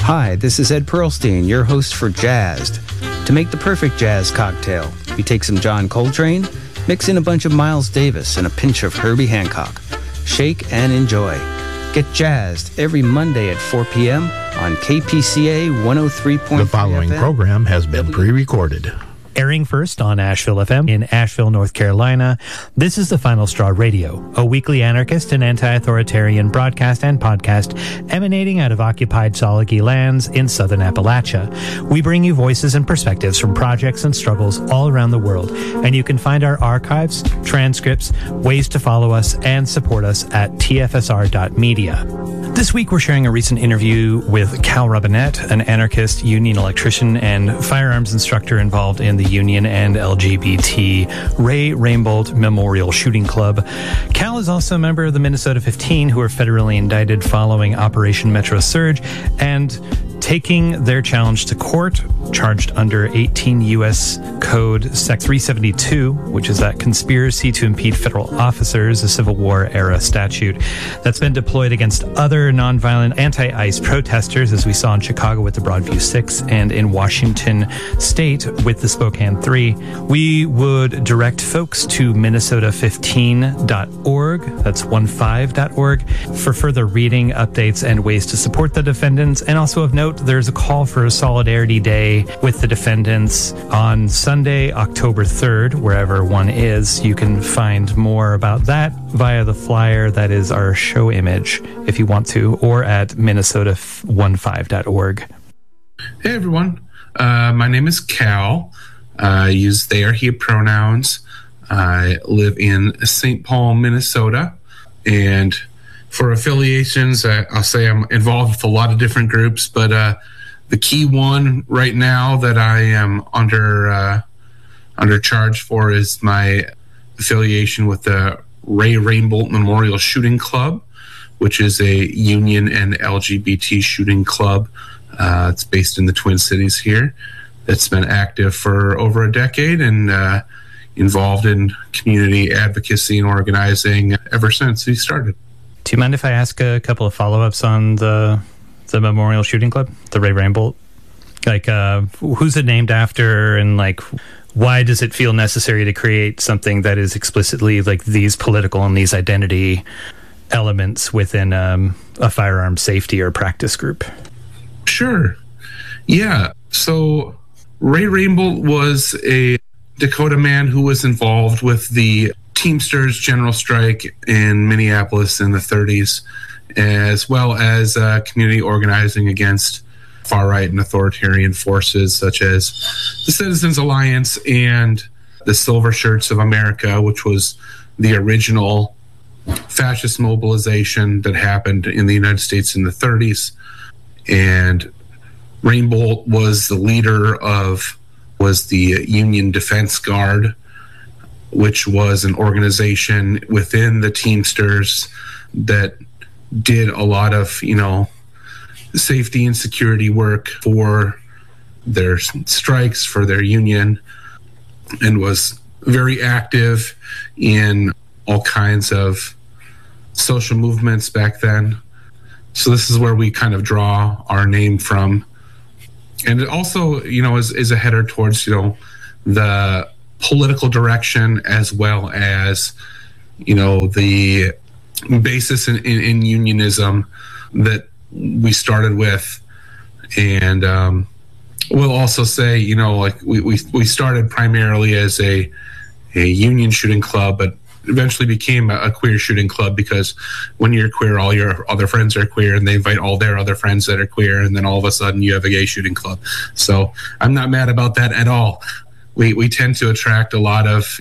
Hi, this is Ed Pearlstein, your host for Jazzed. To make the perfect jazz cocktail, you take some John Coltrane, mix in a bunch of Miles Davis and a pinch of Herbie Hancock. Shake and enjoy. Get jazzed every Monday at 4 p.m. on KPCA 103.3 The following FM. program has been pre-recorded. Airing first on Asheville FM in Asheville, North Carolina, this is The Final Straw Radio, a weekly anarchist and anti-authoritarian broadcast and podcast emanating out of occupied Salagi lands in southern Appalachia. We bring you voices and perspectives from projects and struggles all around the world, and you can find our archives, transcripts, ways to follow us, and support us at tfsr.media. This week we're sharing a recent interview with Cal Robinette, an anarchist, union electrician, and firearms instructor involved in the Union and LGBT Ray Rainbolt Memorial Shooting Club. Cal is also a member of the Minnesota 15, who are federally indicted following Operation Metro Surge and taking their challenge to court, charged under 18 U.S. Code Sec 372, which is that conspiracy to impede federal officers, a Civil War era statute that's been deployed against other nonviolent anti-ICE protesters, as we saw in Chicago with the Broadview 6 and in Washington State with the Spokane 3. We would direct folks to Minnesota15.org, that's 15.org, for further reading, updates, and ways to support the defendants. And also of note, there's a call for a Solidarity Day with the defendants on Sunday, October 3rd, wherever one is. You can find more about that via the flyer that is our show image, if you want to, or at Minnesota15.org. Hey everyone, my name is Cal. I use they, he pronouns. I live in St. Paul, Minnesota, and for affiliations, I'll say I'm involved with a lot of different groups, but the key one right now that I am under charge for is my affiliation with the Ray Rainbolt Memorial Shooting Club, which is a union and LGBT shooting club. It's based in the Twin Cities here. It's been active for over a decade and involved in community advocacy and organizing ever since we started. Do you mind if I ask a couple of follow-ups on the Memorial Shooting Club, the Ray Rainbolt? Like, who's it named after, and like, why does it feel necessary to create something that is explicitly like these political and these identity elements within a firearm safety or practice group? Sure. Yeah. So Ray Rainbolt was a Dakota man who was involved with the Teamsters general strike in Minneapolis in the 30s, as well as community organizing against far-right and authoritarian forces such as the Citizens Alliance and the Silver Shirts of America, which was the original fascist mobilization that happened in the United States in the 30s. And Rainbolt was the leader of the Union Defense Guard, which was an organization within the Teamsters that did a lot of, safety and security work for their strikes, for their union, and was very active in all kinds of social movements back then. So this is where we kind of draw our name from. And it also, is a header towards, the political direction, as well as, the basis in unionism that we started with. And we'll also say, we started primarily as a union shooting club, but eventually became a queer shooting club, because when you're queer, all your other friends are queer, and they invite all their other friends that are queer, and then all of a sudden you have a gay shooting club. So I'm not mad about that at all. We tend to attract a lot of,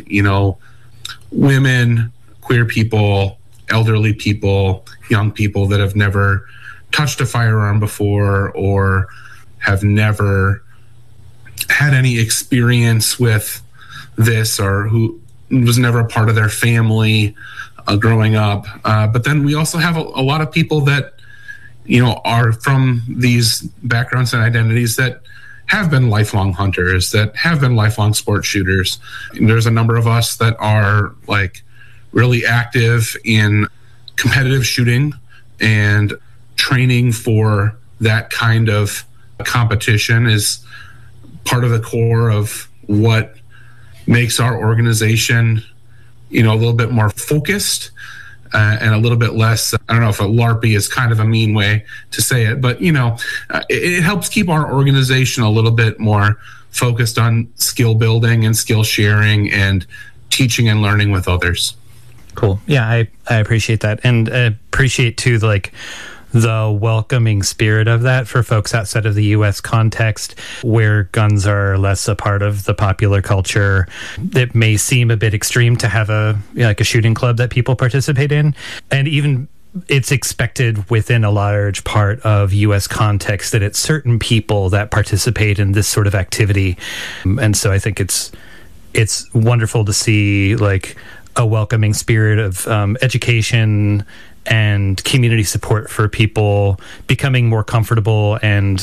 women, queer people, elderly people, young people that have never touched a firearm before or have never had any experience with this, or who was never a part of their family growing up. But then we also have a lot of people that, are from these backgrounds and identities that have been lifelong hunters, that have been lifelong sport shooters. And there's a number of us that are like really active in competitive shooting and training for that kind of competition is part of the core of what makes our organization, a little bit more focused and a little bit less, I don't know if a LARPy is kind of a mean way to say it, but, it helps keep our organization a little bit more focused on skill building and skill sharing and teaching and learning with others. Cool. Yeah, I appreciate that. And appreciate, too, the welcoming spirit of that for folks outside of the U.S. context, where guns are less a part of the popular culture. It may seem a bit extreme to have a shooting club that people participate in, and even it's expected within a large part of U.S. context that it's certain people that participate in this sort of activity. And so I think it's wonderful to see a welcoming spirit of education and community support for people becoming more comfortable and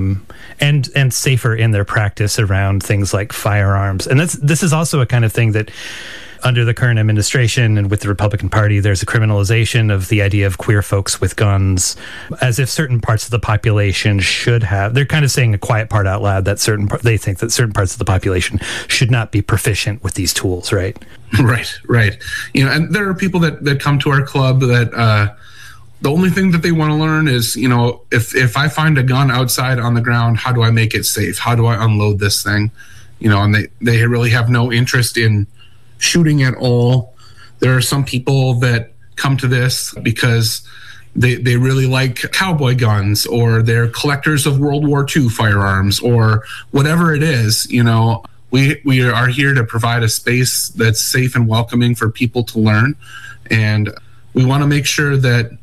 safer in their practice around things like firearms. And this is also a kind of thing that under the current administration and with the Republican Party, there's a criminalization of the idea of queer folks with guns, as if certain parts of the population should have. They're kind of saying a quiet part out loud that they think that certain parts of the population should not be proficient with these tools, right? Right. And there are people that come to our club that the only thing that they want to learn is, if I find a gun outside on the ground, how do I make it safe? How do I unload this thing? And they really have no interest in shooting at all. There are some people that come to this because they really like cowboy guns, or they're collectors of World War II firearms, or whatever it is. We are here to provide a space that's safe and welcoming for people to learn, and we want to make sure that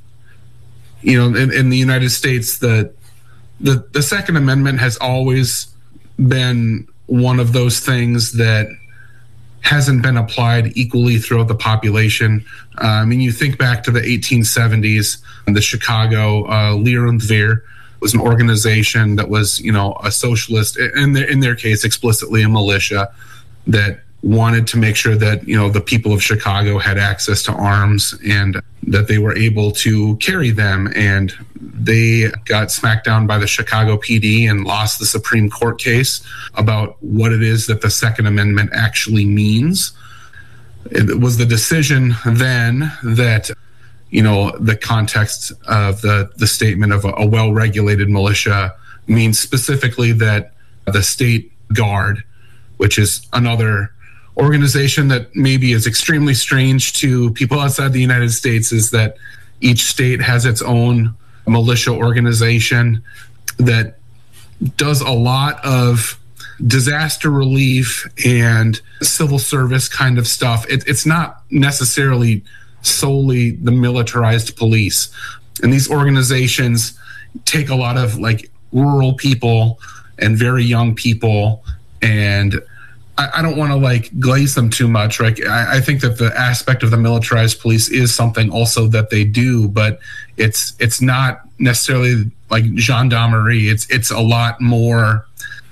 in the United States that the Second Amendment has always been one of those things that hasn't been applied equally throughout the population. You think back to the 1870s, the Chicago Leerundwehr was an organization that was, a socialist, and in their case, explicitly a militia that wanted to make sure that, the people of Chicago had access to arms and that they were able to carry them. And they got smacked down by the Chicago PD and lost the Supreme Court case about what it is that the Second Amendment actually means. It was the decision then that, the context of the statement of a well-regulated militia means specifically that the state guard, which is another organization that maybe is extremely strange to people outside the United States, is that each state has its own militia organization that does a lot of disaster relief and civil service kind of stuff. It's not necessarily solely the militarized police. And these organizations take a lot of rural people and very young people, and I don't want to glaze them too much. I think that the aspect of the militarized police is something also that they do, but it's not necessarily like gendarmerie. It's a lot more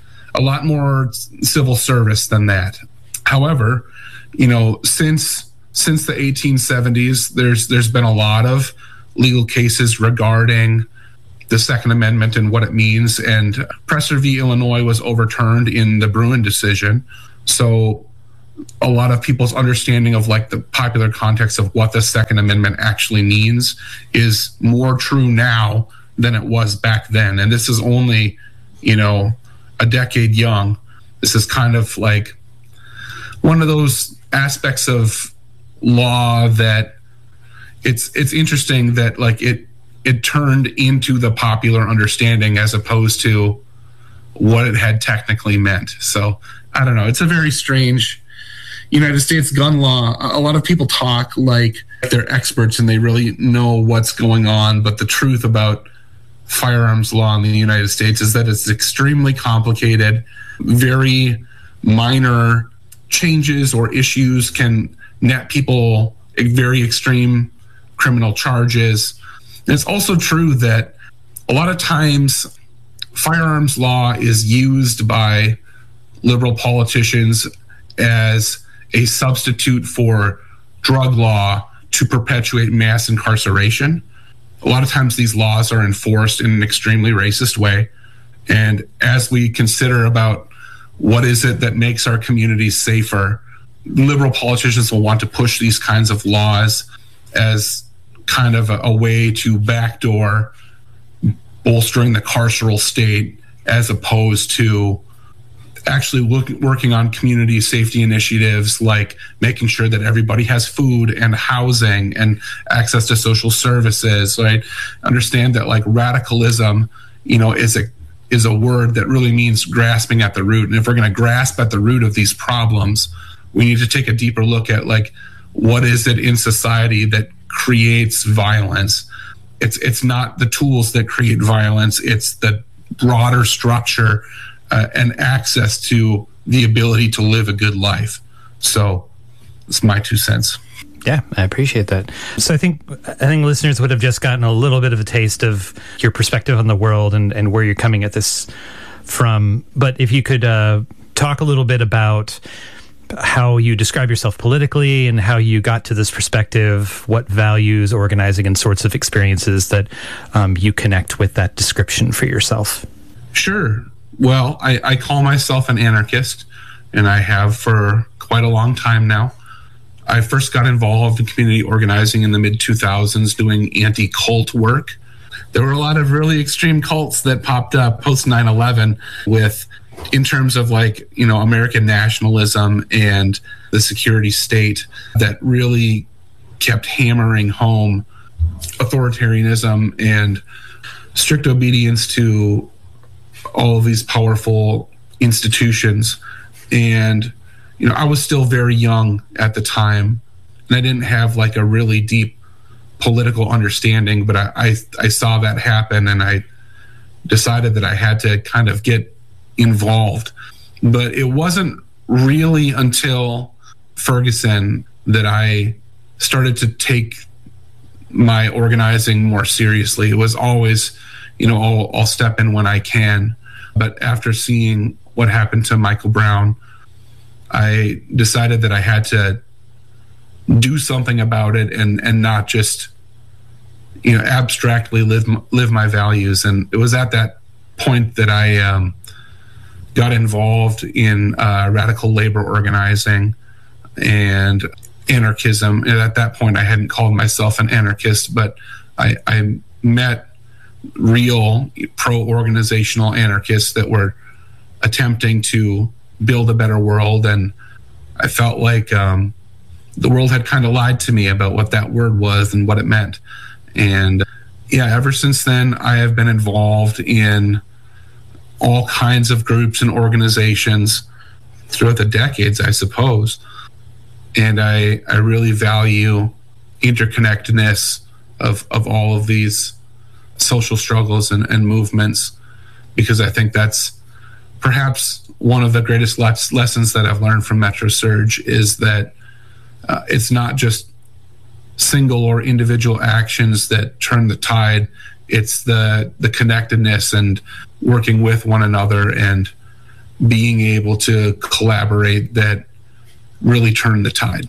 civil service than that. However, since the 1870s, there's been a lot of legal cases regarding the Second Amendment and what it means, and Presser v. Illinois was overturned in the Bruen decision. So a lot of people's understanding of the popular context of what the Second Amendment actually means is more true now than it was back then. And this is only, a decade young. This is kind of one of those aspects of law that it's interesting that it turned into the popular understanding as opposed to what it had technically meant. So I don't know. It's a very strange United States gun law. A lot of people talk like they're experts and they really know what's going on. But the truth about firearms law in the United States is that it's extremely complicated. Very minor changes or issues can net people very extreme criminal charges. And it's also true that a lot of times firearms law is used by liberal politicians as a substitute for drug law to perpetuate mass incarceration. a lot of times these laws are enforced in an extremely racist way. And as we consider about what is it that makes our communities safer, liberal politicians will want to push these kinds of laws as kind of a way to backdoor bolstering the carceral state, as opposed to actually working on community safety initiatives, like making sure that everybody has food and housing and access to social services. Right? Understand that like radicalism, is a word that really means grasping at the root. And if we're going to grasp at the root of these problems, we need to take a deeper look at like what is it in society that creates violence. It's not the tools that create violence. It's the broader structure and access to the ability to live a good life. So it's my 2 cents. Yeah, I appreciate that. So I think listeners would have just gotten a little bit of a taste of your perspective on the world and where you're coming at this from. But if you could talk a little bit about how you describe yourself politically and how you got to this perspective, what values, organizing, and sorts of experiences that you connect with that description for yourself. Sure. Well, I call myself an anarchist, and I have for quite a long time now. I first got involved in community organizing in the mid-2000s doing anti-cult work. There were a lot of really extreme cults that popped up post 9/11 in terms of American nationalism and the security state that really kept hammering home authoritarianism and strict obedience to all of these powerful institutions. And, I was still very young at the time, and I didn't have like a really deep political understanding, but I saw that happen, and I decided that I had to kind of get involved. But it wasn't really until Ferguson that I started to take my organizing more seriously. It was always, I'll step in when I can. But after seeing what happened to Michael Brown, I decided that I had to do something about it and not just, abstractly live my values. And it was at that point that I got involved in radical labor organizing and anarchism. And at that point, I hadn't called myself an anarchist, but I met real pro-organizational anarchists that were attempting to build a better world. And I felt like the world had kind of lied to me about what that word was and what it meant. And ever since then, I have been involved in all kinds of groups and organizations throughout the decades, I suppose. And I really value interconnectedness of all of these social struggles and movements, because I think that's perhaps one of the greatest lessons that I've learned from Metro Surge, is that it's not just single or individual actions that turn the tide. It's the connectedness and working with one another and being able to collaborate that really turn the tide.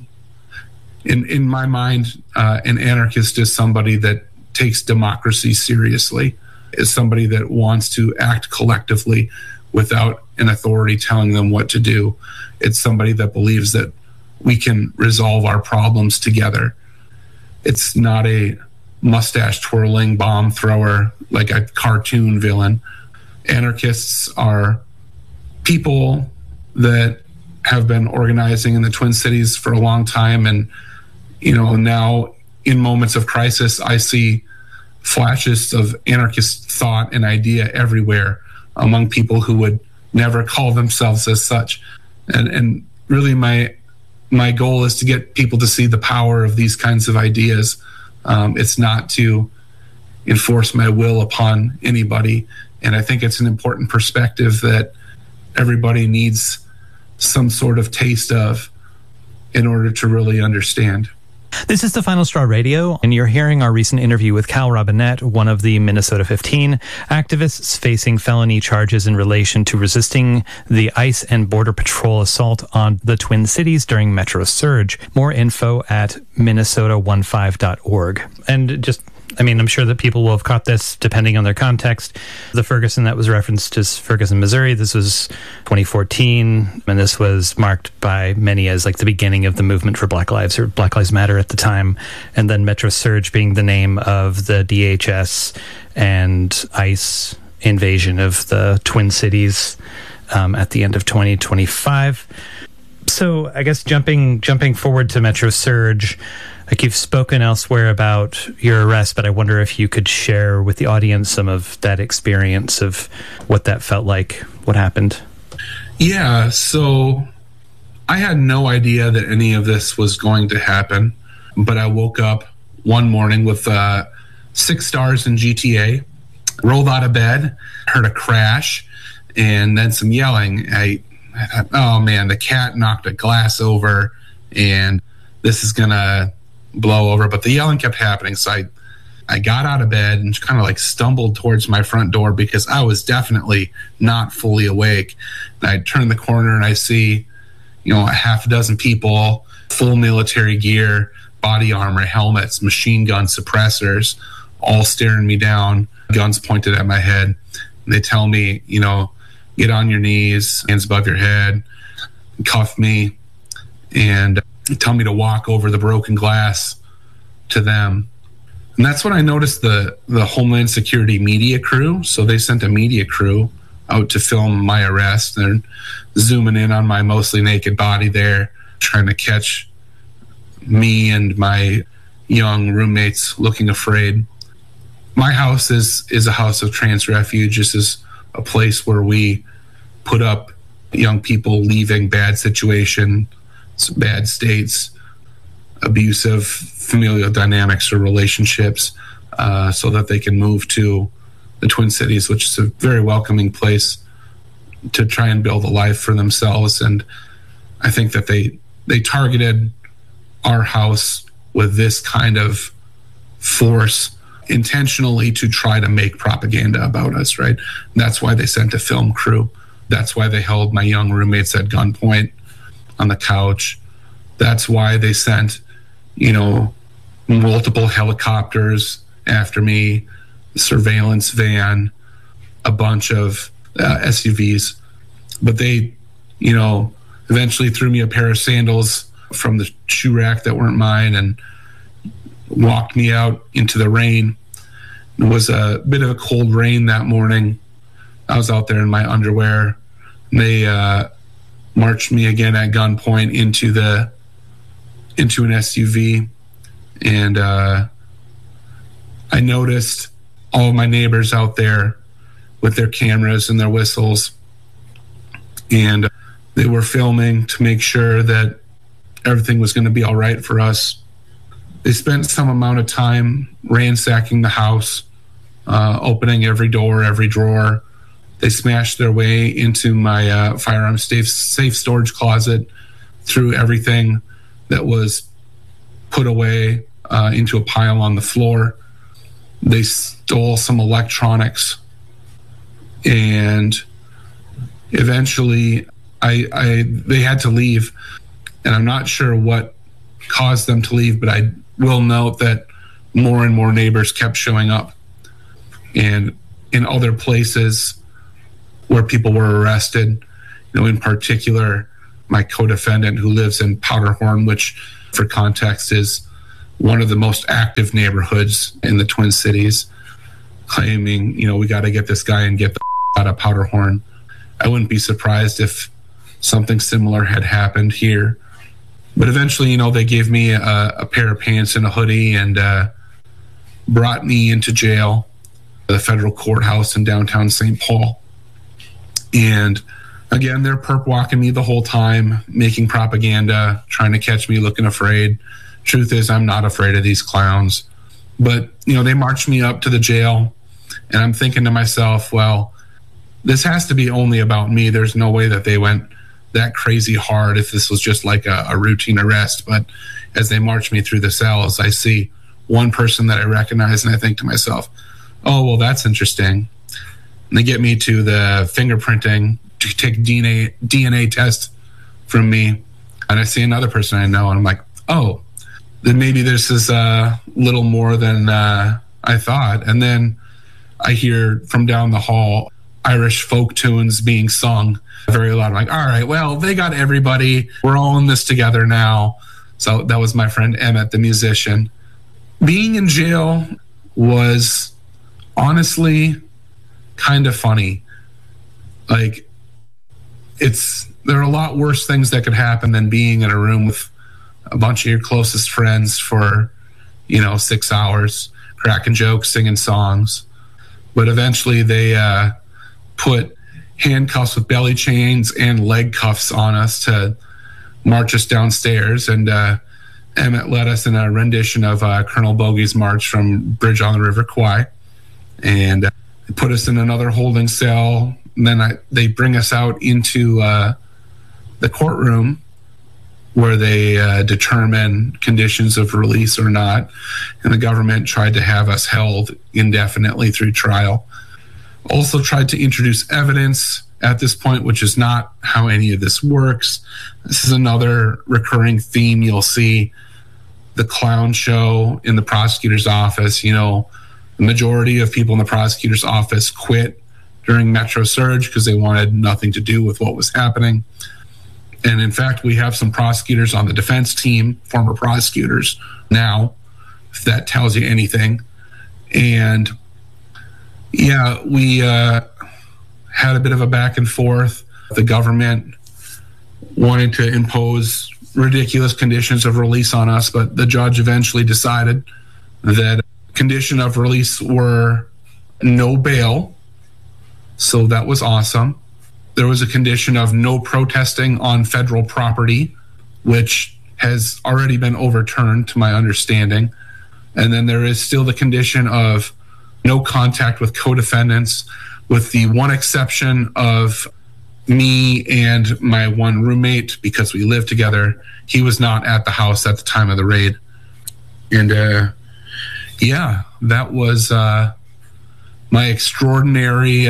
In my mind, an anarchist is somebody that takes democracy seriously, is somebody that wants to act collectively without an authority telling them what to do. It's somebody that believes that we can resolve our problems together. It's not a mustache twirling bomb thrower like a cartoon villain. Anarchists are people that have been organizing in the Twin Cities for a long time, and now in moments of crisis, I see flashes of anarchist thought and idea everywhere among people who would never call themselves as such. And really my goal is to get people to see the power of these kinds of ideas. It's not to enforce my will upon anybody. And I think it's an important perspective that everybody needs some sort of taste of in order to really understand. This is the Final Straw Radio, and you're hearing our recent interview with Cal Robinette, one of the Minnesota 15 activists facing felony charges in relation to resisting the ICE and Border Patrol assault on the Twin Cities during Metro Surge. More info at minnesota15.org. And just I mean, I'm sure that people will have caught this depending on their context. The Ferguson that was referenced is Ferguson, Missouri. This was 2014, and this was marked by many as like the beginning of the movement for Black Lives, or Black Lives Matter at the time. And then Metro Surge being the name of the DHS and ICE invasion of the Twin Cities at the end of 2025. So I guess jumping forward to Metro Surge, like you've spoken elsewhere about your arrest, but I wonder if you could share with the audience some of that experience of what that felt like, what happened. Yeah, so I had no idea that any of this was going to happen, but I woke up one morning with 6 stars in GTA, rolled out of bed, heard a crash, and then some yelling. I thought, oh man, the cat knocked a glass over, and this is gonna blow over. But the yelling kept happening, so I got out of bed and kind of like stumbled towards my front door because I was definitely not fully awake. And I turn the corner and I see, a half a dozen people, full military gear, body armor, helmets, machine gun suppressors, all staring me down, guns pointed at my head. And they tell me, get on your knees, hands above your head, cuff me, and tell me to walk over the broken glass to them. And that's when I noticed the Homeland Security media crew. So they sent a media crew out to film my arrest. They're zooming in on my mostly naked body there, trying to catch me and my young roommates looking afraid. My house is a house of trans refuge. This is a place where we put up young people leaving bad situation, bad states, abusive familial dynamics or relationships, so that they can move to the Twin Cities, which is a very welcoming place to try and build a life for themselves. And I think that they targeted our house with this kind of force intentionally to try to make propaganda about us, right? And that's why they sent a film crew. That's why they held my young roommates at gunpoint on the couch. That's why they sent, multiple helicopters after me, surveillance van, a bunch of SUVs. But they, eventually threw me a pair of sandals from the shoe rack that weren't mine and walked me out into the rain. It was a bit of a cold rain that morning. I was out there in my underwear. They marched me again at gunpoint into an SUV, and I noticed all of my neighbors out there with their cameras and their whistles, and they were filming to make sure that everything was going to be all right for us. They spent some amount of time ransacking the house, opening every door, every drawer. They smashed their way into my firearms safe storage closet, threw everything that was put away into a pile on the floor. They stole some electronics, and eventually they had to leave. And I'm not sure what caused them to leave, but I will note that more and more neighbors kept showing up. And in other places where people were arrested, in particular, my co-defendant who lives in Powderhorn, which for context is one of the most active neighborhoods in the Twin Cities, claiming, we got to get this guy and get the out of Powderhorn. I wouldn't be surprised if something similar had happened here. But eventually, they gave me a pair of pants and a hoodie and brought me into jail, the federal courthouse in downtown St. Paul. And again, they're perp walking me the whole time, making propaganda, trying to catch me looking afraid. Truth is, I'm not afraid of these clowns. But, they marched me up to the jail, and I'm thinking to myself, well, this has to be only about me. There's no way that they went that crazy hard if this was just like a routine arrest. But as they march me through the cells, I see one person that I recognize, and I think to myself, oh, well, that's interesting. And they get me to the fingerprinting to take DNA test from me, and I see another person I know, and I'm like, oh, then maybe this is a little more than I thought. And then I hear from down the hall Irish folk tunes being sung very loud. I'm like, all right, well, they got everybody. We're all in this together now. So that was my friend Emmett, the musician. Being in jail was honestly kind of funny. Like, there are a lot worse things that could happen than being in a room with a bunch of your closest friends for, 6 hours, cracking jokes, singing songs. But eventually they put handcuffs with belly chains and leg cuffs on us to march us downstairs. And Emmett led us in a rendition of Colonel Bogey's March from Bridge on the River Kwai. And they put us in another holding cell. And then they bring us out into the courtroom where they determine conditions of release or not. And the government tried to have us held indefinitely through trial. Also tried to introduce evidence at this point, which is not how any of this works. This is another recurring theme you'll see. The clown show in the prosecutor's office. The majority of people in the prosecutor's office quit during Metro Surge because they wanted nothing to do with what was happening. And in fact, we have some prosecutors on the defense team, former prosecutors now, if that tells you anything. And yeah, we had a bit of a back and forth. The government wanted to impose ridiculous conditions of release on us, but the judge eventually decided that condition of release were no bail. So that was awesome. There was a condition of no protesting on federal property, which has already been overturned to my understanding. And then there is still the condition of no contact with co-defendants, with the one exception of me and my one roommate, because we lived together. He was not at the house at the time of the raid. And yeah, that was my extraordinary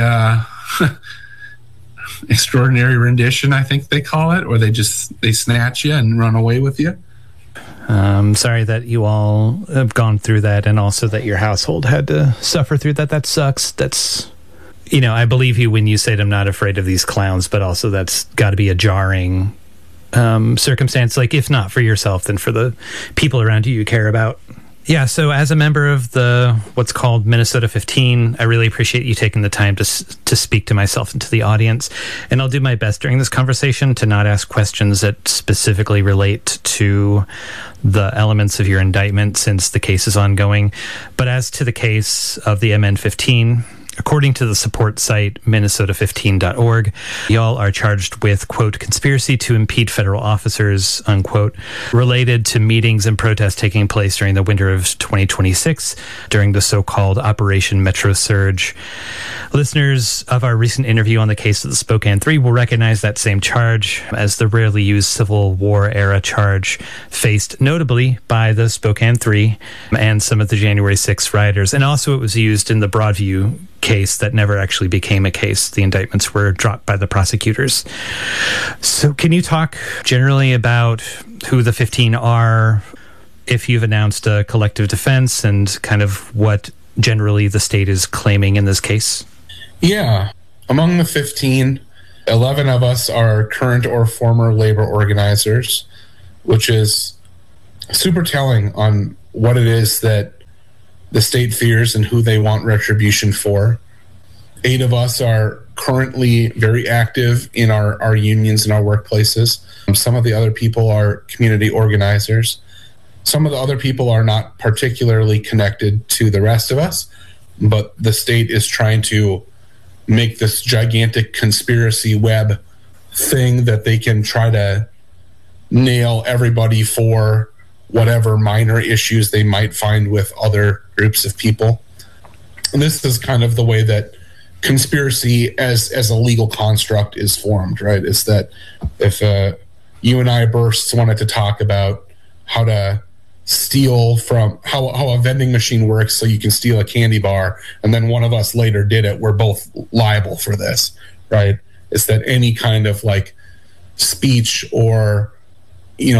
extraordinary rendition, I think they call it, or they snatch you and run away with you. Sorry that you all have gone through that, and also that your household had to suffer through that. That sucks. That's, I believe you when you say I'm not afraid of these clowns, but also that's got to be a jarring circumstance, like if not for yourself, then for the people around you care about. Yeah, so as a member of the what's called Minnesota 15, I really appreciate you taking the time to speak to myself and to the audience. And I'll do my best during this conversation to not ask questions that specifically relate to the elements of your indictment, since the case is ongoing. But as to the case of the MN15, according to the support site minnesota15.org, y'all are charged with, quote, conspiracy to impede federal officers, unquote, related to meetings and protests taking place during the winter of 2026 during the so-called Operation Metro Surge. Listeners of our recent interview on the case of the Spokane 3 will recognize that same charge as the rarely used Civil War era charge faced notably by the Spokane 3 and some of the January 6th rioters. And also it was used in the Broadview case that never actually became a case. The indictments were dropped by the prosecutors. So can you talk generally about who the 15 are, if you've announced a collective defense, and kind of what generally the state is claiming in this case? Yeah. Among the 15, 11 of us are current or former labor organizers, which is super telling on what it is that the state fears and who they want retribution for. 8 of us are currently very active in our unions and our workplaces. Some of the other people are community organizers. Some of the other people are not particularly connected to the rest of us, but the state is trying to make this gigantic conspiracy web thing that they can try to nail everybody for whatever minor issues they might find with other groups of people. And this is kind of the way that conspiracy as a legal construct is formed, right? Is that if you and I bursts wanted to talk about how to steal from how a vending machine works so you can steal a candy bar, and then one of us later did it, we're both liable for this, right? It's that any kind of like speech or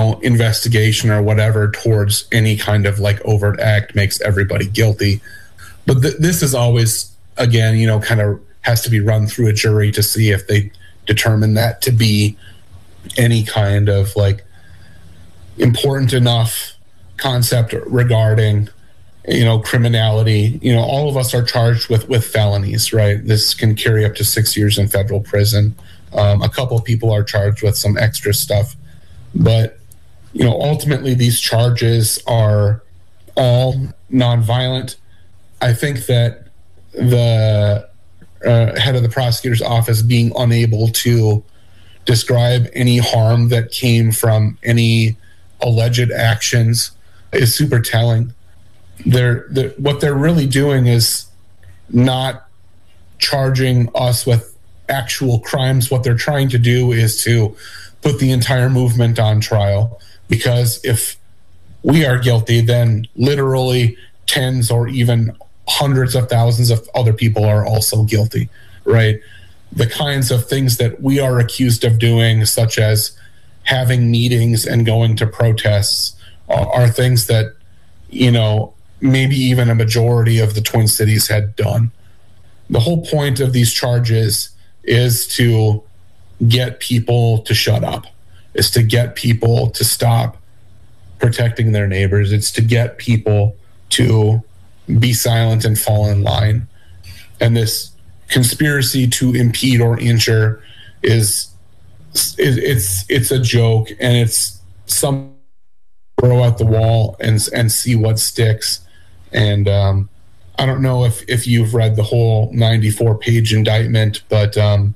investigation or whatever towards any kind of like overt act makes everybody guilty. But this is always, again, kind of has to be run through a jury to see if they determine that to be any kind of like important enough concept regarding criminality. All of us are charged with felonies, right? This can carry up to 6 years in federal prison. A couple of people are charged with some extra stuff, but ultimately these charges are all nonviolent. I think that the head of the prosecutor's office being unable to describe any harm that came from any alleged actions is super telling. What they're really doing is not charging us with actual crimes. What they're trying to do is to put the entire movement on trial, because if we are guilty, then literally tens or even hundreds of thousands of other people are also guilty, right? The kinds of things that we are accused of doing, such as having meetings and going to protests, are things that, maybe even a majority of the Twin Cities had done. The whole point of these charges is to get people to shut up, is to get people to stop protecting their neighbors. It's to get people to be silent and fall in line. And this conspiracy to impede or injure it's a joke, and it's some throw out the wall and see what sticks. And I don't know if you've read the whole 94-page indictment, but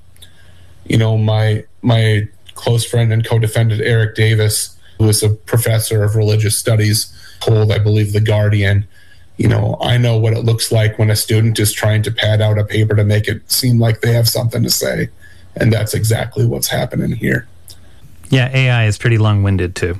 my close friend and co-defendant Eric Davis, who is a professor of religious studies, told, I believe, The Guardian, I know what it looks like when a student is trying to pad out a paper to make it seem like they have something to say. And that's exactly what's happening here. Yeah, AI is pretty long-winded, too.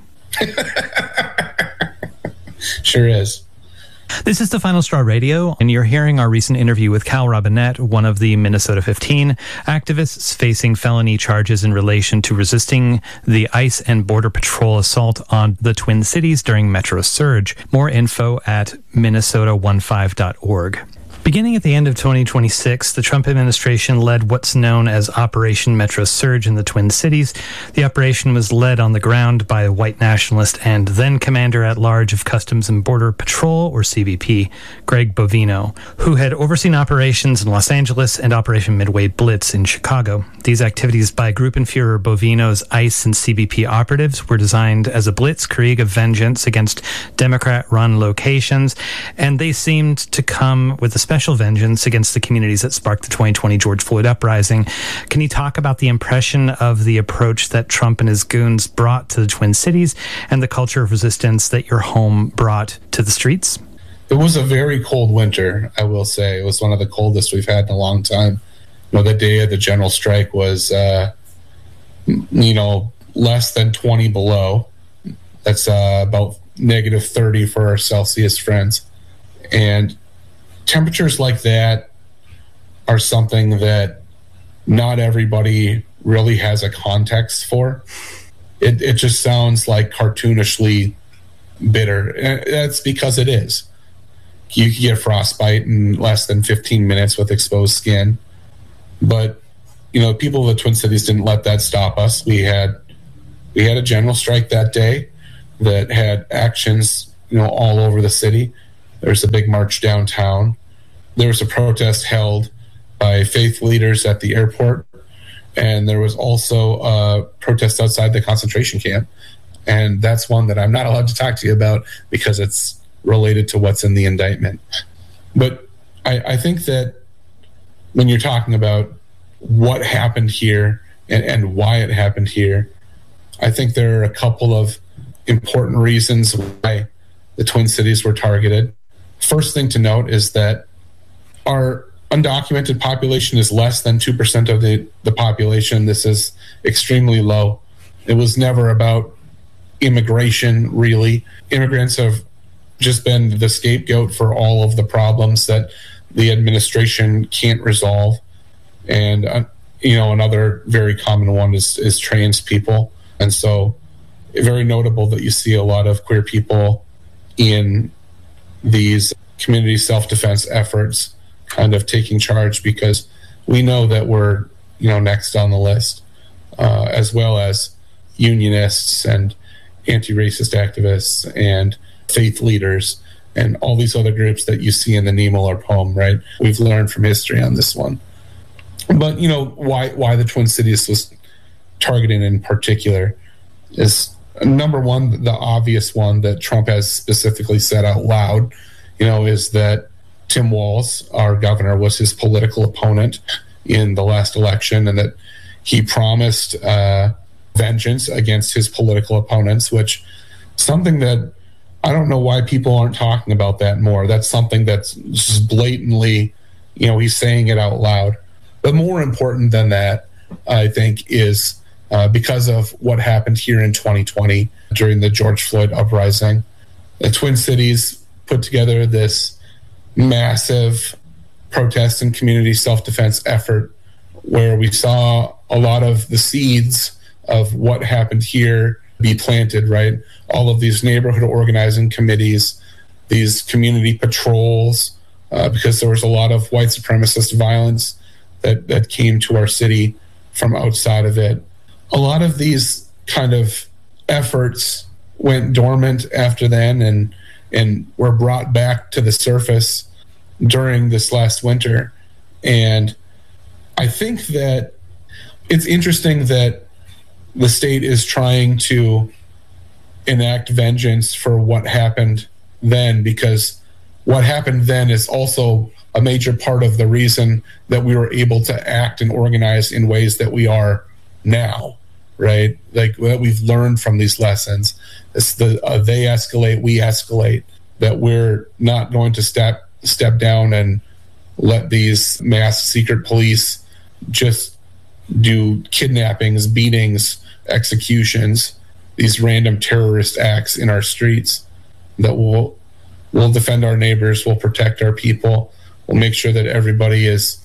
Sure is. This is the Final Straw Radio, and you're hearing our recent interview with Cal Robinette, one of the Minnesota 15 activists facing felony charges in relation to resisting the ICE and Border Patrol assault on the Twin Cities during Metro Surge. More info at minnesota15.org. Beginning at the end of 2026, the Trump administration led what's known as Operation Metro Surge in the Twin Cities. The operation was led on the ground by a white nationalist and then Commander-at-Large of Customs and Border Patrol, or CBP, Greg Bovino, who had overseen operations in Los Angeles and Operation Midway Blitz in Chicago. These activities by Gruppenführer Bovino's ICE and CBP operatives were designed as a blitzkrieg of vengeance against Democrat-run locations, and they seemed to come with a special vengeance against the communities that sparked the 2020 George Floyd uprising. Can you talk about the impression of the approach that Trump and his goons brought to the Twin Cities and the culture of resistance that your home brought to the streets? It was a very cold winter, I will say. It was one of the coldest we've had in a long time. The day of the general strike was, less than 20 below. That's about negative 30 for our Celsius friends. And temperatures like that are something that not everybody really has a context for. It just sounds like cartoonishly bitter. And that's because it is. You can get frostbite in less than 15 minutes with exposed skin. But, people of the Twin Cities didn't let that stop us. We had a general strike that day that had actions, all over the city. There's a big march downtown. There was a protest held by faith leaders at the airport. And there was also a protest outside the concentration camp. And that's one that I'm not allowed to talk to you about because it's related to what's in the indictment. But I think that when you're talking about what happened here and why it happened here, I think there are a couple of important reasons why the Twin Cities were targeted. First thing to note is that our undocumented population is less than 2% of the population. This is extremely low. It was never about immigration, really. Immigrants have just been the scapegoat for all of the problems that the administration can't resolve. And, another very common one is trans people. And so very notable that you see a lot of queer people in these community self-defense efforts kind of taking charge, because we know that we're, next on the list, as well as unionists and anti-racist activists and faith leaders and all these other groups that you see in the Niemöller poem, right? We've learned from history on this one. But, why the Twin Cities was targeted in particular is, number one, the obvious one that Trump has specifically said out loud, is that Tim Walz, our governor, was his political opponent in the last election, and that he promised vengeance against his political opponents, which something that I don't know why people aren't talking about that more. That's something that's just blatantly, he's saying it out loud. But more important than that, I think, is because of what happened here in 2020 during the George Floyd uprising. The Twin Cities put together this massive protest and community self-defense effort where we saw a lot of the seeds of what happened here be planted, right? All of these neighborhood organizing committees, these community patrols, because there was a lot of white supremacist violence that came to our city from outside of it. A lot of these kind of efforts went dormant after then and were brought back to the surface during this last winter. And I think that it's interesting that the state is trying to enact vengeance for what happened then, because what happened then is also a major part of the reason that we were able to act and organize in ways that we are now, right? Like what we've learned from these lessons. It's the they escalate, we escalate, that we're not going to step down and let these mass secret police just do kidnappings, beatings, executions, these random terrorist acts in our streets. That we'll defend our neighbors, we'll protect our people, we'll make sure that everybody is,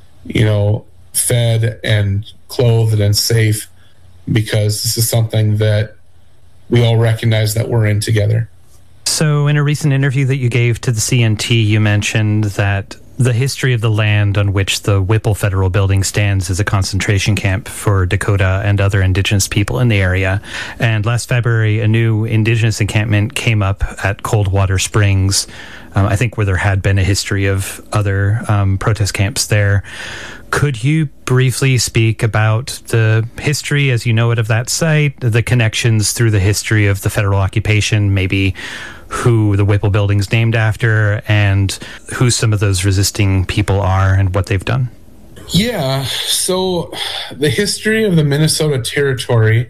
fed and clothed and safe, because this is something that we all recognize that we're in together. So in a recent interview that you gave to the CNT, you mentioned that the history of the land on which the Whipple Federal Building stands is a concentration camp for Dakota and other indigenous people in the area. And last February, a new indigenous encampment came up at Coldwater Springs, I think where there had been a history of other protest camps there. Could you briefly speak about the history as you know it of that site, the connections through the history of the federal occupation, maybe who the Whipple Building's named after, and who some of those resisting people are and what they've done? Yeah, so the history of the Minnesota Territory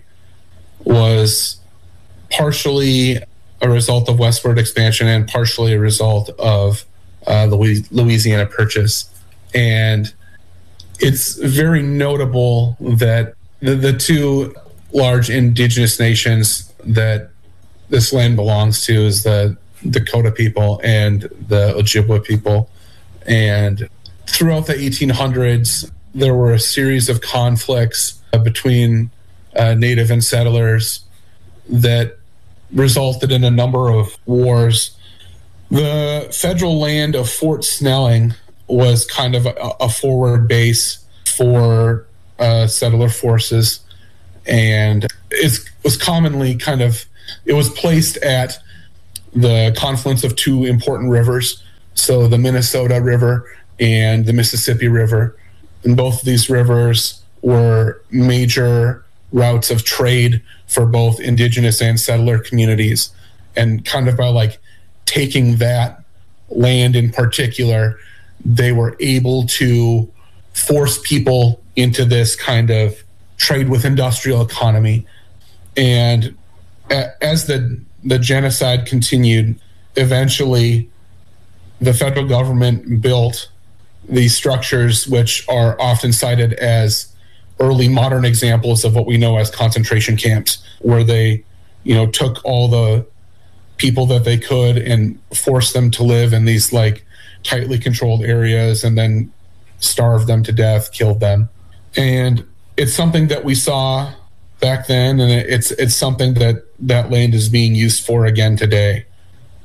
was partially a result of westward expansion and partially a result of the Louisiana Purchase. And it's very notable that the two large indigenous nations that this land belongs to is the Dakota people and the Ojibwa people. And throughout the 1800s, there were a series of conflicts between native and settlers that resulted in a number of wars. The federal land of Fort Snelling was kind of a forward base for settler forces, and it was commonly it was placed at the confluence of two important rivers, so the Minnesota River and the Mississippi River. And both of these rivers were major routes of trade for both indigenous and settler communities. And kind of by taking that land in particular, they were able to force people into this kind of trade with industrial economy. And as the genocide continued, eventually the federal government built these structures, which are often cited as early modern examples of what we know as concentration camps, where they, took all the people that they could and forced them to live in these tightly controlled areas and then starved them to death, killed them. And it's something that we saw back then, and it's something that land is being used for again today.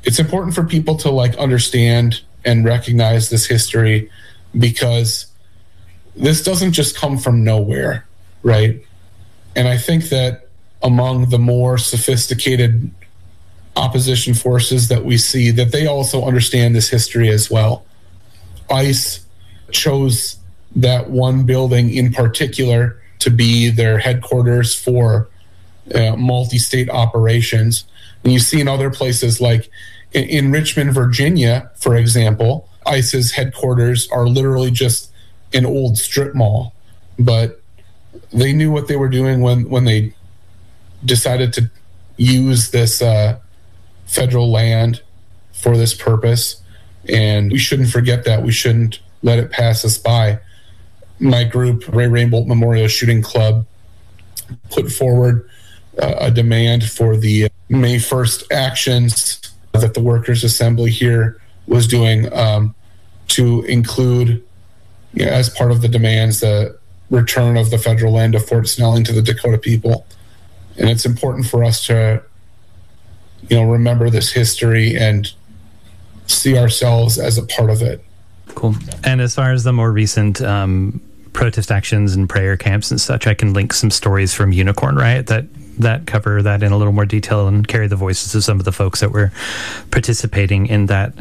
it's important for people to like understand and recognize this history, because this doesn't just come from nowhere, right? And I think that among the more sophisticated opposition forces that we see, that they also understand this history as well. ICE chose that one building in particular to be their headquarters for multi-state operations. And you see in other places, like in Richmond, Virginia, for example, ICE's headquarters are literally just an old strip mall. But they knew what they were doing when they decided to use this federal land for this purpose. And we shouldn't forget that. We shouldn't let it pass us by. My group, Ray Rainbolt Memorial Shooting Club, put forward a demand for the May 1st actions that the Workers' Assembly here was doing to include, as part of the demands, the return of the federal land of Fort Snelling to the Dakota people. And it's important for us to, remember this history and see ourselves as a part of it. Cool. And as far as the more recent protest actions and prayer camps and such, I can link some stories from Unicorn Riot that cover that in a little more detail and carry the voices of some of the folks that were participating in that.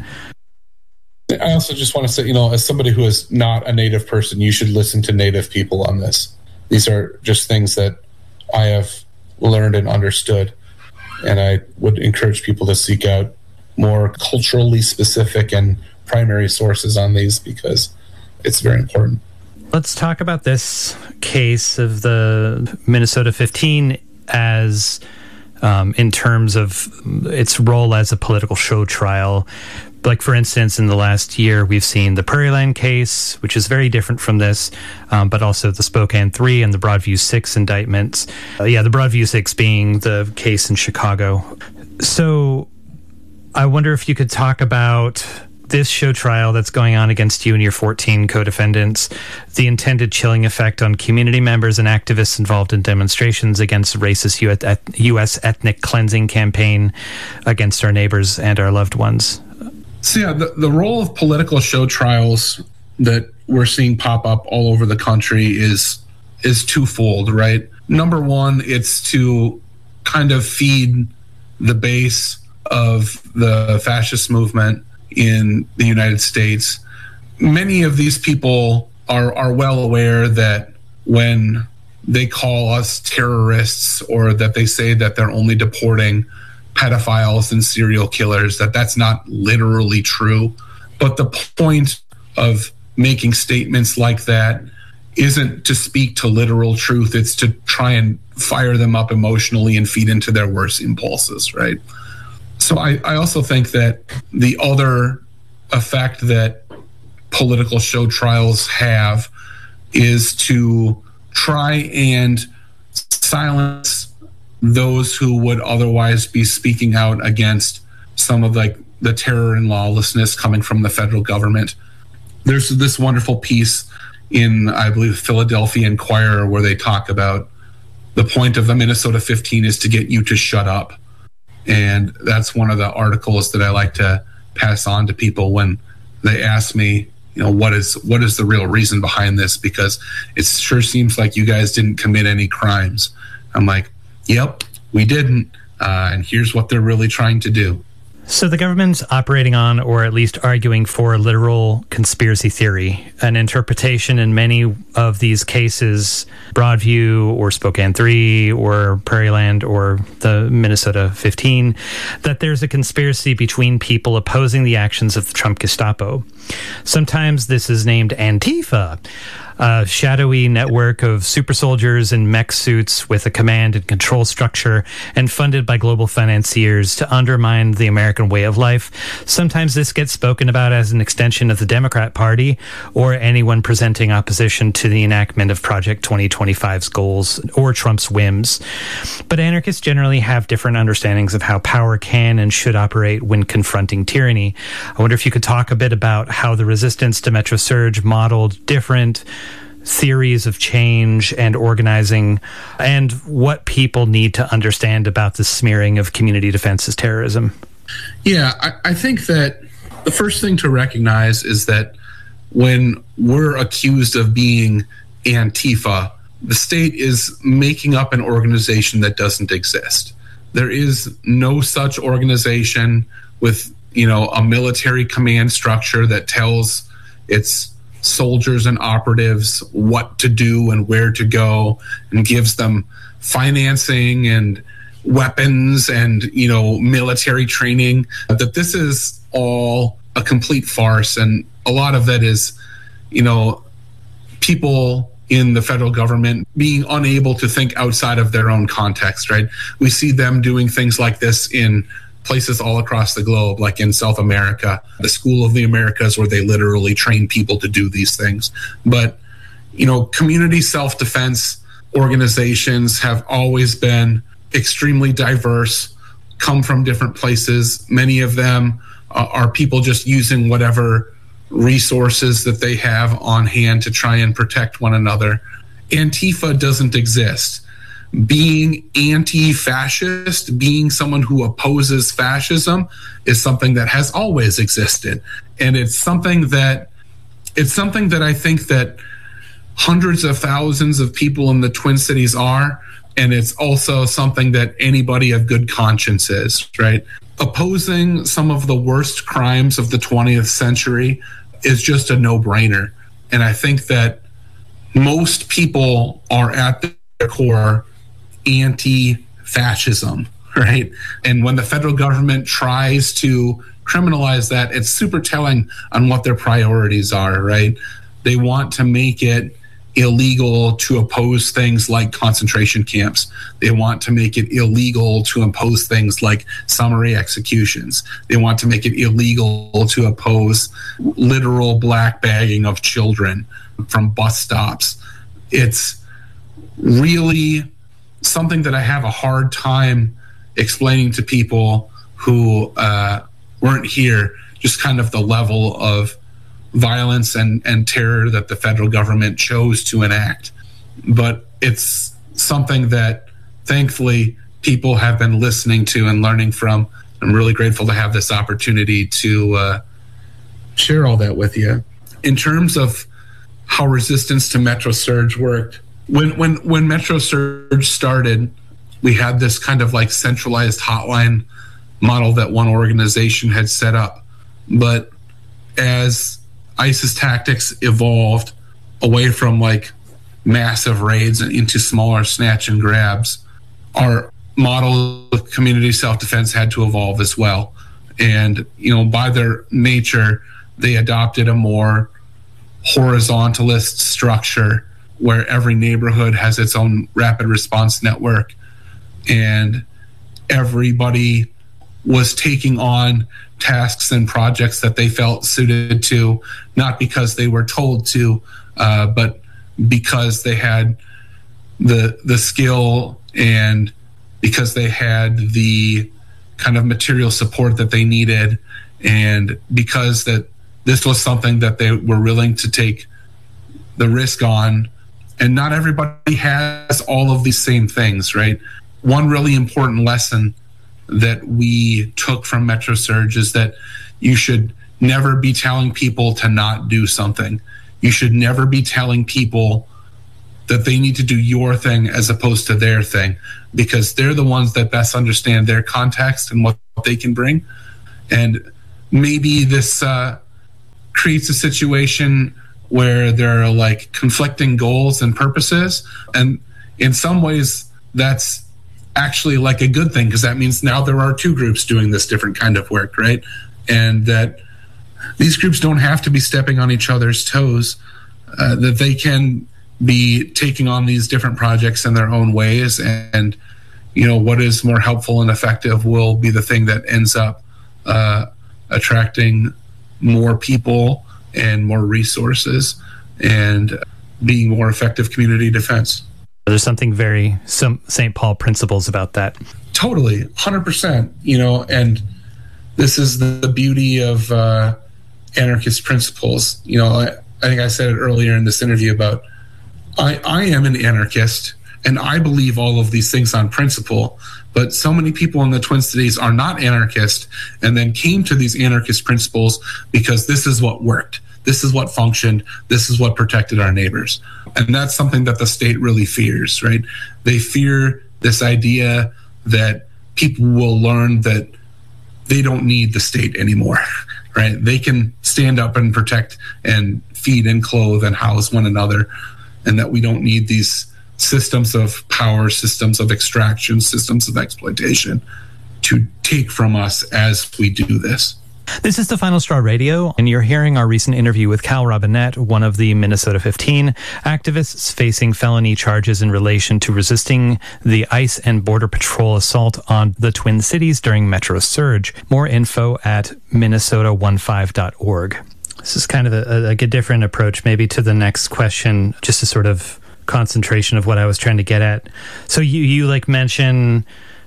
I also just want to say, as somebody who is not a Native person, you should listen to Native people on this. These are just things that I have learned and understood. And I would encourage people to seek out more culturally specific and primary sources on these, because it's very important. Let's talk about this case of the Minnesota 15 as in terms of its role as a political show trial. Like, for instance, in the last year, we've seen the Prairie Land case, which is very different from this, but also the Spokane 3 and the Broadview 6 indictments. The Broadview 6 being the case in Chicago. So I wonder if you could talk about this show trial that's going on against you and your 14 co-defendants, the intended chilling effect on community members and activists involved in demonstrations against racist U.S. ethnic cleansing campaign against our neighbors and our loved ones. So the role of political show trials that we're seeing pop up all over the country is twofold, right? Number one, it's to kind of feed the base of the fascist movement in the United States. Many of these people are well aware that when they call us terrorists, or that they say that they're only deporting pedophiles and serial killers, that's not literally true. But the point of making statements like that isn't to speak to literal truth. It's to try and fire them up emotionally and feed into their worst impulses, right? So I also think that the other effect that political show trials have is to try and silence those who would otherwise be speaking out against some of the terror and lawlessness coming from the federal government. There's this wonderful piece in, I believe, Philadelphia Inquirer, where they talk about the point of the Minnesota 15 is to get you to shut up. And that's one of the articles that I like to pass on to people when they ask me, what is the real reason behind this? Because it sure seems like you guys didn't commit any crimes. I'm like, yep, we didn't. And here's what they're really trying to do. So the government's operating on, or at least arguing for, literal conspiracy theory, an interpretation in many of these cases, Broadview or Spokane 3 or Prairie Land or the Minnesota 15, that there's a conspiracy between people opposing the actions of the Trump Gestapo. Sometimes this is named Antifa, a shadowy network of super soldiers in mech suits with a command and control structure and funded by global financiers to undermine the American way of life. Sometimes this gets spoken about as an extension of the Democrat Party or anyone presenting opposition to the enactment of Project 2025's goals or Trump's whims. But anarchists generally have different understandings of how power can and should operate when confronting tyranny. I wonder if you could talk a bit about how the resistance to Metro Surge modeled different theories of change and organizing, and what people need to understand about the smearing of community defense as terrorism. Yeah, I think that the first thing to recognize is that when we're accused of being Antifa, the state is making up an organization that doesn't exist. There is no such organization with, a military command structure that tells its soldiers and operatives what to do and where to go and gives them financing and weapons and, military training. That this is all a complete farce. And a lot of that is, people in the federal government being unable to think outside of their own context, right? We see them doing things like this in places all across the globe, like in South America, the School of the Americas, where they literally train people to do these things. But, community self-defense organizations have always been extremely diverse, come from different places. Many of them are people just using whatever resources that they have on hand to try and protect one another. Antifa doesn't exist. Being anti-fascist, being someone who opposes fascism, is something that has always existed. And it's something that I think that hundreds of thousands of people in the Twin Cities are. And it's also something that anybody of good conscience is, right? Opposing some of the worst crimes of the 20th century is just a no-brainer. And I think that most people are at their core anti-fascism, right? And when the federal government tries to criminalize that, it's super telling on what their priorities are, right? They want to make it illegal to oppose things like concentration camps. They want to make it illegal to impose things like summary executions. They want to make it illegal to oppose literal black bagging of children from bus stops. It's really something that I have a hard time explaining to people who weren't here, just kind of the level of violence and terror that the federal government chose to enact. But it's something that thankfully people have been listening to and learning from. I'm really grateful to have this opportunity to share all that with you. In terms of how resistance to Metro Surge worked, when Metro Surge started, we had this kind of like centralized hotline model that one organization had set up. But as ISIS tactics evolved away from like massive raids and into smaller snatch and grabs, our model of community self-defense had to evolve as well. And, by their nature, they adopted a more horizontalist structure where every neighborhood has its own rapid response network, and everybody was taking on tasks and projects that they felt suited to, not because they were told to, but because they had the skill and because they had the kind of material support that they needed, and because that this was something that they were willing to take the risk on. And not everybody has all of these same things, right? One really important lesson that we took from Metro Surge is that you should never be telling people to not do something. You should never be telling people that they need to do your thing as opposed to their thing, because they're the ones that best understand their context and what they can bring. And maybe this creates a situation where there are like conflicting goals and purposes. And in some ways, that's actually like a good thing, because that means now there are two groups doing this different kind of work, right? And that these groups don't have to be stepping on each other's toes, that they can be taking on these different projects in their own ways. And, what is more helpful and effective will be the thing that ends up attracting more people and more resources and being more effective community defense. There's something some St. Paul principles about that. Totally, 100%, and this is the beauty of anarchist principles. I think I said it earlier in this interview about I am an anarchist, And I believe all of these things on principle, but so many people in the Twin Cities are not anarchist and then came to these anarchist principles because this is what worked. This is what functioned. This is what protected our neighbors. And that's something that the state really fears, right? They fear this idea that people will learn that they don't need the state anymore, right? They can stand up and protect and feed and clothe and house one another, and that we don't need these systems of power, systems of extraction, systems of exploitation to take from us as we do this. This is the Final Straw Radio, and you're hearing our recent interview with Cal Robinette, one of the Minnesota 15 activists facing felony charges in relation to resisting the ICE and Border Patrol assault on the Twin Cities during Metro Surge. More info at minnesota15.org. This is kind of a different approach maybe to the next question, just a sort of concentration of what I was trying to get at. So you like mention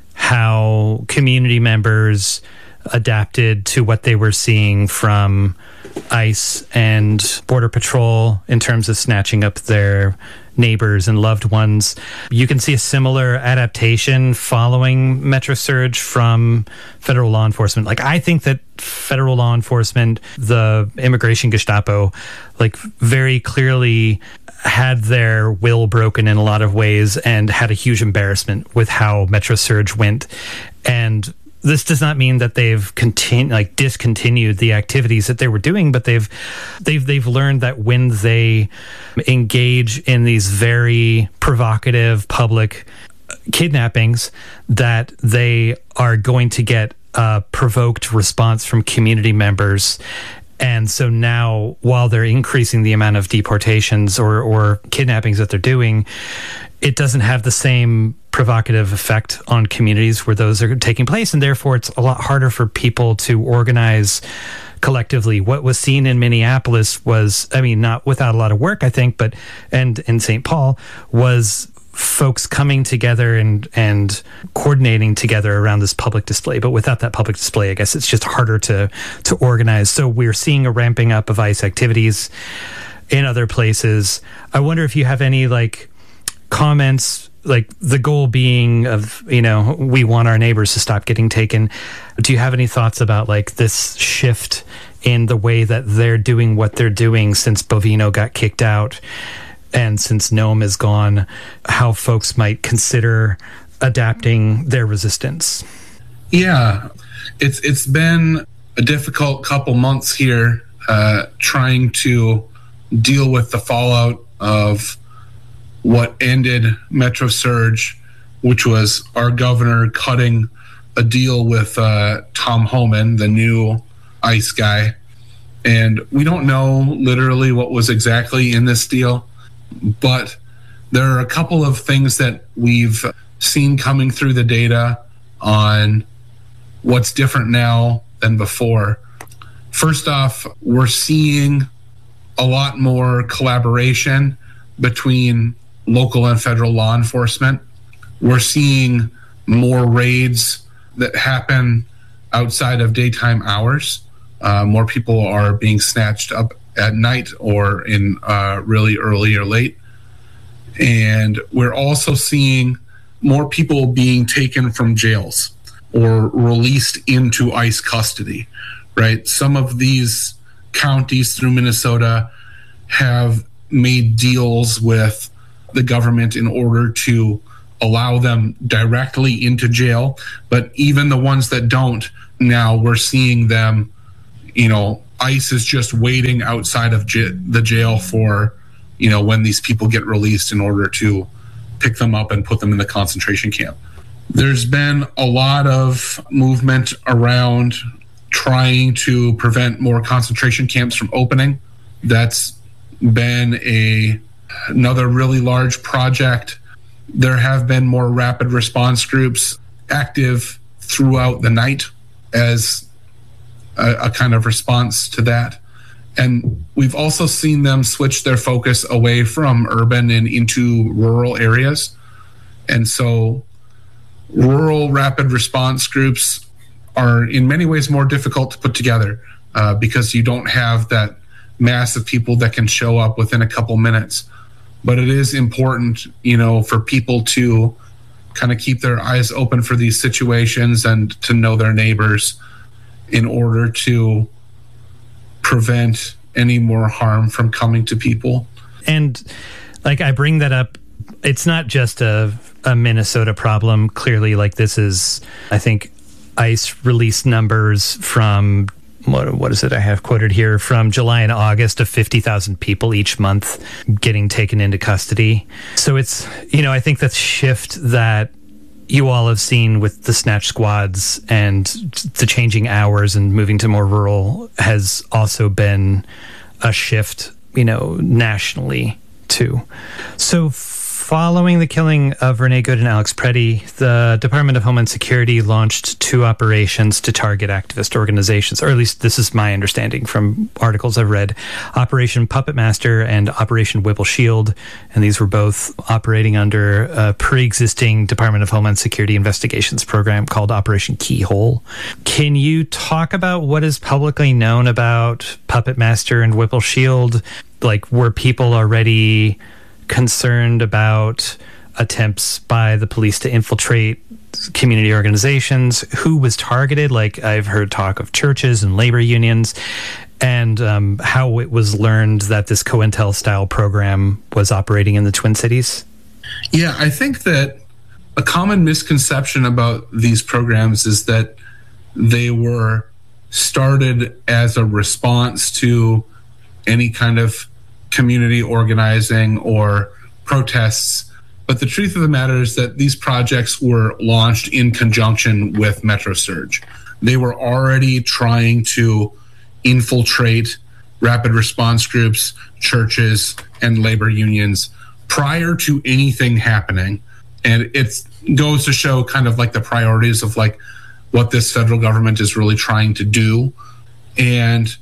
how community members adapted to what they were seeing from ICE and Border Patrol in terms of snatching up their neighbors and loved ones. You can see a similar adaptation following Metro Surge from federal law enforcement. Like, I think that federal law enforcement, the immigration Gestapo, like very clearly had their will broken in a lot of ways and had a huge embarrassment with how Metro Surge went. And this does not mean that they've discontinued the activities that they were doing, but they've learned that when they engage in these very provocative public kidnappings, that they are going to get a provoked response from community members. And so now, while they're increasing the amount of deportations or kidnappings that they're doing, it doesn't have the same provocative effect on communities where those are taking place. And therefore, it's a lot harder for people to organize collectively. What was seen in Minneapolis was, I mean, not without a lot of work, I think, but, and in St. Paul, was folks coming together and coordinating together around this public display. But without that public display, I guess it's just harder to organize. So we're seeing a ramping up of ICE activities in other places. I wonder if you have any comments, like the goal being of, we want our neighbors to stop getting taken. Do you have any thoughts about this shift in the way that they're doing what they're doing since Bovino got kicked out and since Nome is gone, how folks might consider adapting their resistance? Yeah, it's been a difficult couple months here trying to deal with the fallout of what ended Metro Surge, which was our governor cutting a deal with Tom Homan, the new ICE guy. And we don't know literally what was exactly in this deal, but there are a couple of things that we've seen coming through the data on what's different now than before. First off, we're seeing a lot more collaboration between local and federal law enforcement. We're seeing more raids that happen outside of daytime hours. More people are being snatched up at night or in really early or late. And we're also seeing more people being taken from jails or released into ICE custody, right? Some of these counties through Minnesota have made deals with the government in order to allow them directly into jail. But even the ones that don't, now we're seeing them, ICE is just waiting outside of the jail for, when these people get released in order to pick them up and put them in the concentration camp. There's been a lot of movement around trying to prevent more concentration camps from opening. That's been another really large project. There have been more rapid response groups active throughout the night as a kind of response to that. And we've also seen them switch their focus away from urban and into rural areas. And so rural rapid response groups are in many ways more difficult to put together because you don't have that mass of people that can show up within a couple minutes. but it is important, for people to kind of keep their eyes open for these situations and to know their neighbors in order to prevent any more harm from coming to people. And I bring that up, it's not just a Minnesota problem. Clearly, this is, I think, ICE released numbers from, what is it I have quoted here, from July and August of 50,000 people each month getting taken into custody. So it's, I think that shift that you all have seen with the snatch squads and the changing hours and moving to more rural has also been a shift, nationally too. So following the killing of Renee Good and Alex Preddy, the Department of Homeland Security launched 2 operations to target activist organizations, or at least this is my understanding from articles I've read. Operation Puppet Master and Operation Whipple Shield, and these were both operating under a pre-existing Department of Homeland Security investigations program called Operation Keyhole. Can you talk about what is publicly known about Puppet Master and Whipple Shield? Were people already concerned about attempts by the police to infiltrate community organizations? Who was targeted? I've heard talk of churches and labor unions, and how it was learned that this COINTEL-style program was operating in the Twin Cities? Yeah, I think that a common misconception about these programs is that they were started as a response to any kind of community organizing or protests. But the truth of the matter is that these projects were launched in conjunction with MetroSurge. They were already trying to infiltrate rapid response groups, churches, and labor unions prior to anything happening. And it goes to show kind of the priorities of what this federal government is really trying to do. And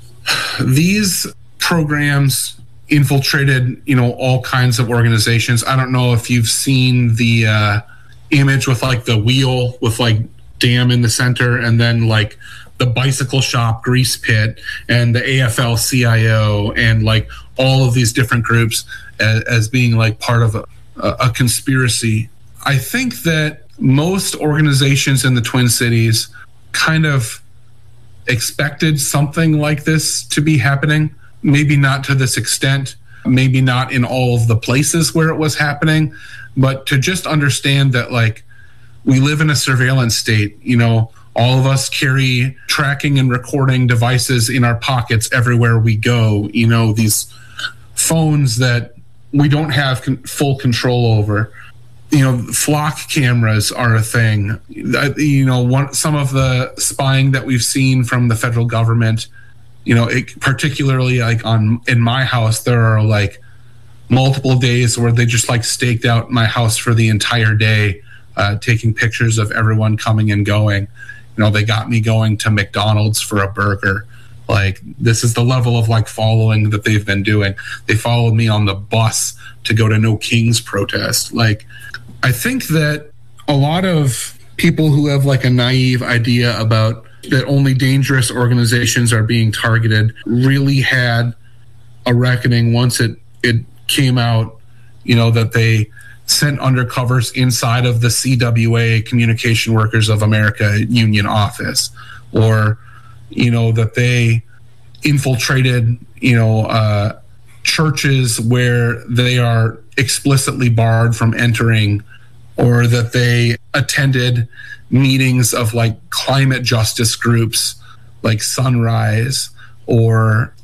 these programs infiltrated, all kinds of organizations. I don't know if you've seen the image with the wheel with dam in the center, and then the bicycle shop grease pit and the AFL-CIO and all of these different groups as being part of a conspiracy. I think that most organizations in the Twin Cities kind of expected something like this to be happening. Maybe not to this extent, maybe not in all of the places where it was happening, but to just understand that we live in a surveillance state. All of us carry tracking and recording devices in our pockets everywhere we go. These phones that we don't have full control over. Flock cameras are a thing. Some of the spying that we've seen from the federal government, particularly in my house, there are multiple days where they just staked out my house for the entire day, taking pictures of everyone coming and going. They got me going to McDonald's for a burger. This is the level of following that they've been doing. They followed me on the bus to go to No Kings protest. I think that a lot of people who have a naive idea about that only dangerous organizations are being targeted really had a reckoning once it came out, that they sent undercovers inside of the CWA, Communication Workers of America union office, or, that they infiltrated, churches where they are explicitly barred from entering, or that they attended meetings of climate justice groups like Sunrise, or